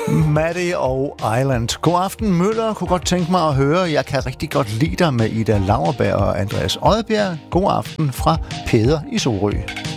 Maddie og Island. God aften, Møller. Kunne godt tænke mig at høre. Jeg kan rigtig godt lide dig med Ida Lauerberg og Andreas Odbjerg. God aften fra Peder i Sorø.